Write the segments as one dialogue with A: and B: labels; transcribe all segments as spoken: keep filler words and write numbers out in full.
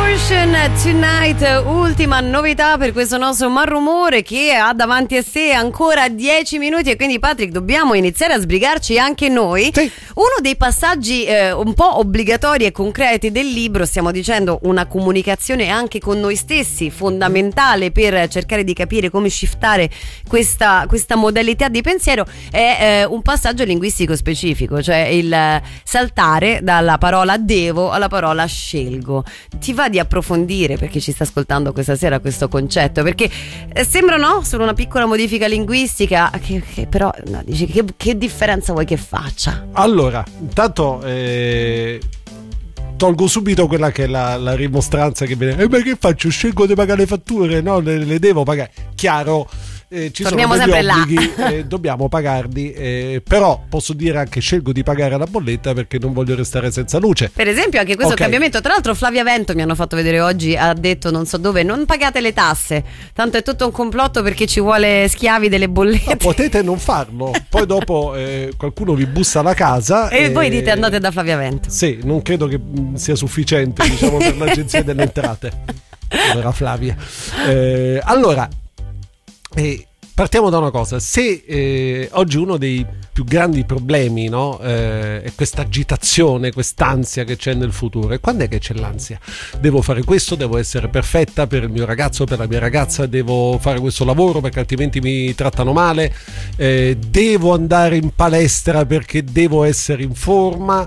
A: Tonight, ultima novità per questo nostro Malrumore che ha davanti a sé ancora dieci minuti, e quindi Patrick dobbiamo iniziare a sbrigarci anche noi.
B: Sì.
A: Uno dei passaggi eh, un po' obbligatori e concreti del libro, stiamo dicendo una comunicazione anche con noi stessi fondamentale per cercare di capire come shiftare questa, questa modalità di pensiero, è eh, un passaggio linguistico specifico, cioè il eh, saltare dalla parola devo alla parola scelgo. Ti va di approfondire, perché ci sta ascoltando questa sera, questo concetto? Perché eh, sembra, no, solo una piccola modifica linguistica che, che però no, dici, che, che differenza vuoi che faccia?
B: Allora, intanto eh, tolgo subito quella che è la, la rimostranza che viene. Eh, ma che faccio? Scelgo di pagare le fatture? No, le, le devo pagare. Chiaro. Eh, ci
A: Torniamo
B: sono degli
A: sempre
B: obblighi,
A: là.
B: eh, dobbiamo pagarli, eh, però posso dire anche scelgo di pagare la bolletta perché non voglio restare senza luce.
A: Per esempio anche questo
B: Okay.
A: cambiamento, tra l'altro Flavia Vento mi hanno fatto vedere oggi, ha detto non so dove, non pagate le tasse, tanto è tutto un complotto perché ci vuole schiavi delle bollette.
B: No, potete non farlo, poi dopo eh, qualcuno vi bussa alla casa
A: e
B: eh,
A: voi dite andate da Flavia Vento.
B: Sì, non credo che mh, sia sufficiente, diciamo, per l'agenzia delle entrate. Povera Flavia. Eh, allora, eh, partiamo da una cosa. Se eh, oggi uno dei più grandi problemi, no, eh, è questa agitazione, quest'ansia che c'è nel futuro. E quando è che c'è l'ansia? Devo fare questo, devo essere perfetta per il mio ragazzo, per la mia ragazza, devo fare questo lavoro perché altrimenti mi trattano male, eh, devo andare in palestra perché devo essere in forma.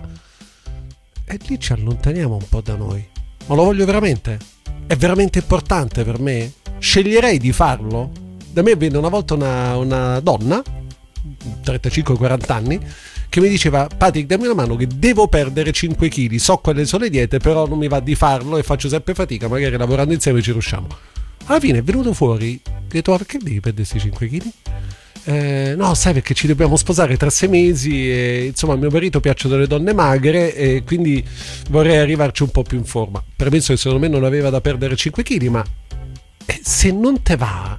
B: E lì ci allontaniamo un po' da noi. Ma lo voglio veramente? È veramente importante per me? Sceglierei di farlo? Da me venne una volta una, una donna, trentacinque quaranta anni, che mi diceva: Patrick, dammi una mano che devo perdere cinque chili, so quelle sono le diete, però non mi va di farlo e faccio sempre fatica, magari lavorando insieme ci riusciamo. Alla fine è venuto fuori, ho detto: ma perché devi perdere questi cinque chili? Eh, no, sai, perché ci dobbiamo sposare tra sei mesi e insomma a mio marito piacciono le donne magre e quindi vorrei arrivarci un po' più in forma. Premesso che secondo me non aveva da perdere cinque chili, ma eh, se non te va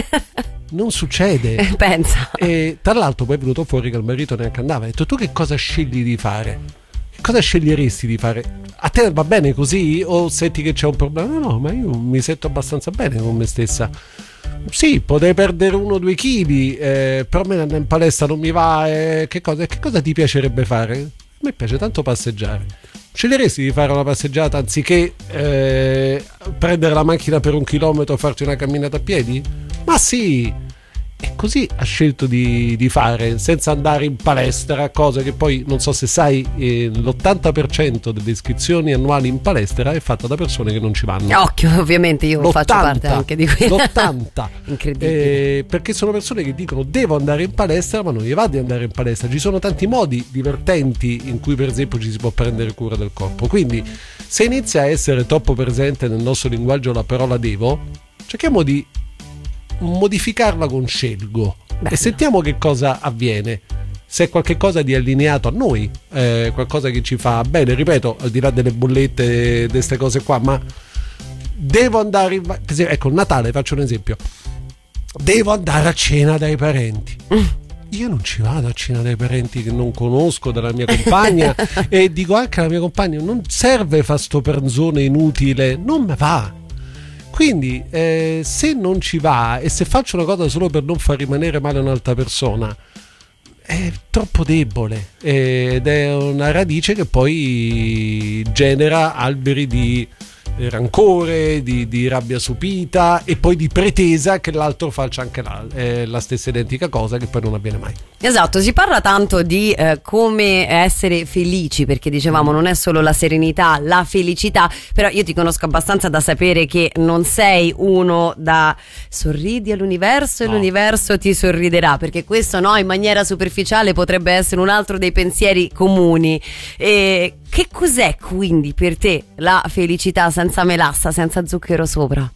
B: non succede.
A: Pensa.
B: E tra l'altro poi è venuto fuori che il marito neanche andava. Ha detto: tu che cosa scegli di fare? Che cosa sceglieresti di fare? A te va bene così o senti che c'è un problema? No, no, ma io mi sento abbastanza bene con me stessa. Sì, potrei perdere uno o due chili, eh, però a me andare in palestra non mi va. Eh, che, cosa, che cosa ti piacerebbe fare? A me piace tanto passeggiare. Sceglieresti di fare una passeggiata anziché eh, prendere la macchina per un chilometro e farti una camminata a piedi? Ma sì! E così ha scelto di, di fare, senza andare in palestra, cosa che poi non so se sai, eh, l'ottanta per cento delle iscrizioni annuali in palestra è fatta da persone che non ci vanno.
A: Occhio, ovviamente io faccio parte anche di quello.
B: L'ottanta
A: Incredibile.
B: Eh, perché sono persone che dicono devo andare in palestra, ma non gli va di andare in palestra. Ci sono tanti modi divertenti in cui per esempio ci si può prendere cura del corpo. Quindi se inizia a essere troppo presente nel nostro linguaggio la parola devo, cerchiamo di modificarla con scelgo. Bello. E sentiamo che cosa avviene, se è qualche cosa di allineato a noi, eh, qualcosa che ci fa bene, ripeto, al di là delle bollette, di queste cose qua. Ma devo andare in, per esempio, ecco, il Natale, faccio un esempio, devo andare a cena dai parenti. mm. Io non ci vado a cena dai parenti che non conosco, della mia compagna e dico anche alla mia compagna: non serve fare sto pranzone inutile, non mi va. Quindi eh, se non ci va e se faccio una cosa solo per non far rimanere male un'altra persona, è troppo debole ed è una radice che poi genera alberi di rancore, di, di rabbia sopita e poi di pretesa che l'altro faccia anche la, eh, la stessa identica cosa, che poi non avviene mai.
A: Esatto, si parla tanto di eh, come essere felici, perché dicevamo non è solo la serenità, la felicità, però io ti conosco abbastanza da sapere che non sei uno da sorridi all'universo e
B: no.
A: l'universo ti sorriderà, perché questo, no, in maniera superficiale potrebbe essere un altro dei pensieri comuni. E che cos'è quindi per te la felicità senza melassa, senza zucchero sopra?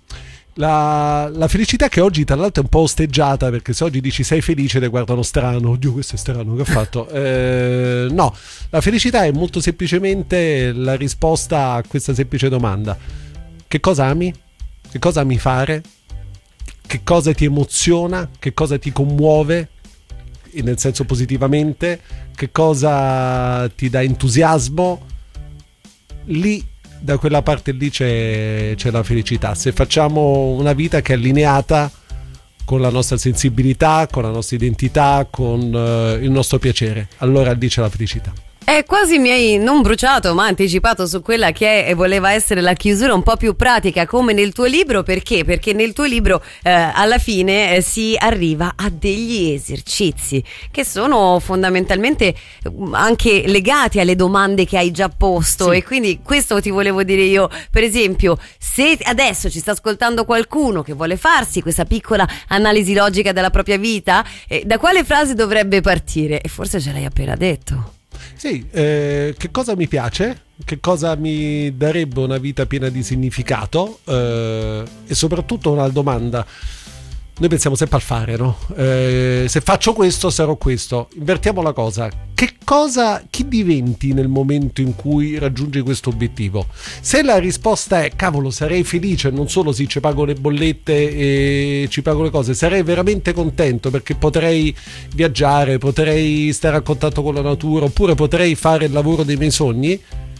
B: La, la felicità che oggi tra l'altro è un po' osteggiata, perché se oggi dici sei felice te guardano strano, oddio questo è strano, che ha fatto? eh, no, la felicità è molto semplicemente la risposta a questa semplice domanda: che cosa ami? Che cosa ami fare? Che cosa ti emoziona? Che cosa ti commuove? Nel senso positivamente, che cosa ti dà entusiasmo? Lì da quella parte lì c'è, c'è la felicità. Se facciamo una vita che è allineata con la nostra sensibilità, con la nostra identità, con uh, il nostro piacere, allora lì c'è la felicità.
A: Eh, quasi mi hai non bruciato ma anticipato su quella che è, voleva essere la chiusura un po' più pratica, come nel tuo libro. Perché? Perché nel tuo libro eh, alla fine eh, si arriva a degli esercizi che sono fondamentalmente anche legati alle domande che hai già posto, sì. E quindi questo ti volevo dire io. Per esempio, se adesso ci sta ascoltando qualcuno che vuole farsi questa piccola analisi logica della propria vita, eh, da quale frase dovrebbe partire? E forse ce l'hai appena detto.
B: Sì, eh, che cosa mi piace, che cosa mi darebbe una vita piena di significato, eh, e soprattutto una domanda. Noi pensiamo sempre al fare, no? Eh, se faccio questo sarò questo. Invertiamo la cosa. Che cosa, chi diventi nel momento in cui raggiungi questo obiettivo? Se la risposta è cavolo, sarei felice, non solo sì, ci pago le bollette e ci pago le cose, sarei veramente contento perché potrei viaggiare, potrei stare a contatto con la natura, oppure potrei fare il lavoro dei miei sogni,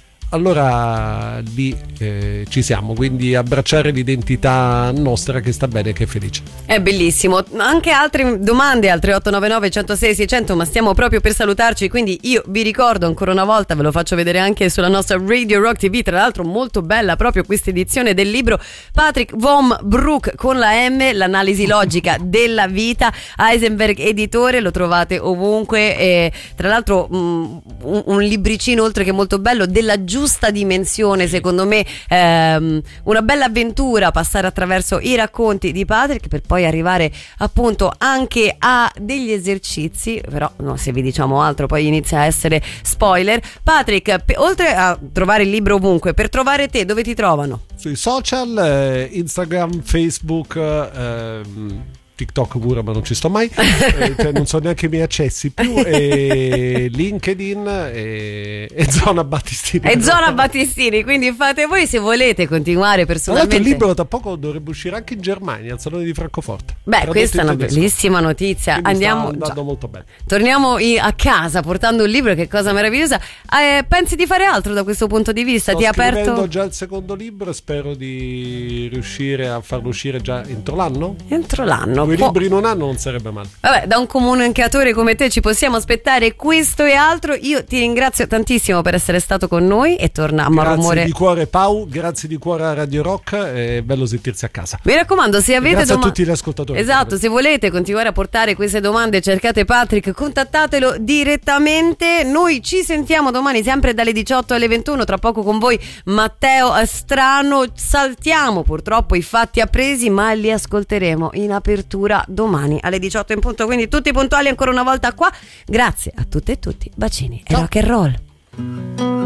B: allora lì eh, ci siamo. Quindi abbracciare l'identità nostra che sta bene, che è felice. È
A: bellissimo. Anche altre domande al tre otto nove nove, centosei, seicento, ma stiamo proprio per salutarci, quindi io vi ricordo ancora una volta, ve lo faccio vedere anche sulla nostra Radio Rock T V, tra l'altro molto bella proprio questa edizione del libro Patrick Von Broek con la M, l'analisi logica della vita, Heisenberg editore, lo trovate ovunque, e tra l'altro mh, un, un libricino oltre che molto bello, della giusta dimensione, secondo me, ehm, una bella avventura passare attraverso i racconti di Patrick per poi arrivare appunto anche a degli esercizi, però no, se vi diciamo altro poi inizia a essere spoiler. Patrick, pe- oltre a trovare il libro ovunque, per trovare te dove ti trovano?
B: Sui social, eh, Instagram, Facebook, ehm TikTok pure, ma non ci sto mai, eh, cioè non so neanche i miei accessi più, e LinkedIn e, e Zona Battistini.
A: E Zona Battistini, quindi fate voi se volete continuare personalmente.
B: Tra l'altro il libro tra poco dovrebbe uscire anche in Germania, al Salone di Francoforte.
A: Beh, tradotto questa è una tedesco. Bellissima notizia.
B: Quindi
A: andiamo
B: sta andando già. Molto bene.
A: Torniamo a casa portando un libro, che cosa meravigliosa. Eh, pensi di fare altro da questo punto di vista?
B: Sto
A: Ti ha
B: scrivendo
A: aperto
B: già il secondo libro, spero di riuscire a farlo uscire già entro l'anno.
A: Entro l'anno.
B: Due libri in un anno non sarebbe male.
A: Vabbè, da un comunicatore come te ci possiamo aspettare questo e altro. Io ti ringrazio tantissimo per essere stato con noi e torniamo a rumore.
B: Grazie di cuore Pau, grazie di cuore a Radio Rock, è bello sentirsi a casa.
A: Mi raccomando, se avete
B: grazie
A: doma-
B: a tutti gli ascoltatori.
A: Esatto, se volete continuare a portare queste domande, cercate Patrick, contattatelo direttamente. Noi ci sentiamo domani sempre dalle diciotto alle ventuno, tra poco con voi Matteo Strano. Saltiamo purtroppo i fatti appresi, ma li ascolteremo in apertura domani alle diciotto in punto, quindi tutti puntuali ancora una volta qua. Grazie a tutte e tutti, bacini. Ciao. E rock and roll.